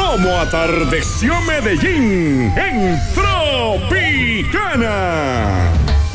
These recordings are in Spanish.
como atardeció Medellín en Tropicana.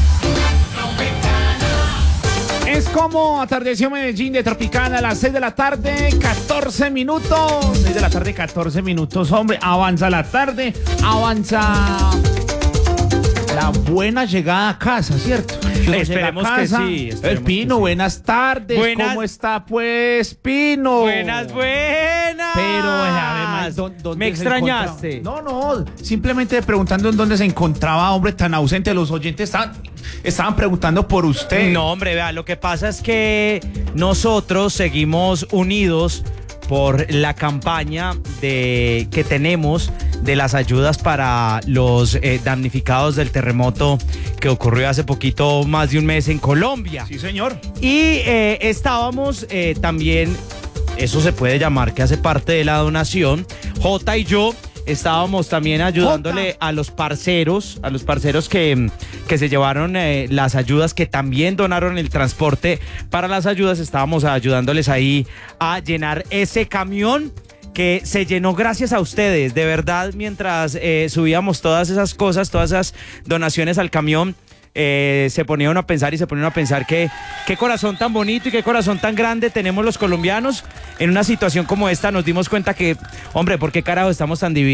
Es como atardeció Medellín de Tropicana a las 6 de la tarde, 14 minutos. 6 de la tarde, 14 minutos, hombre. Avanza la tarde, avanza la buena llegada a casa, ¿cierto? Esperemos que sí. El Pino, buenas tardes. ¿Cómo está, pues, Pino? Buenas. Pero, además, ¿dónde me extrañaste. No, simplemente preguntando en dónde se encontraba, hombre, tan ausente. Los oyentes estaban preguntando por usted. No, hombre, vea, lo que pasa es que nosotros seguimos unidos por la campaña que tenemos de las ayudas para los damnificados del terremoto que ocurrió hace poquito, más de un mes en Colombia. Sí, señor. Y estábamos también, eso se puede llamar que hace parte de la donación, Jota y yo estábamos también ayudándole a los parceros que se llevaron las ayudas, que también donaron el transporte para las ayudas. Estábamos ayudándoles ahí a llenar ese camión que se llenó gracias a ustedes. De verdad, mientras subíamos todas esas cosas, todas esas donaciones al camión, se ponían a pensar que qué corazón tan bonito y qué corazón tan grande tenemos los colombianos en una situación como esta. Nos dimos cuenta que, hombre, ¿por qué carajo estamos tan divididos?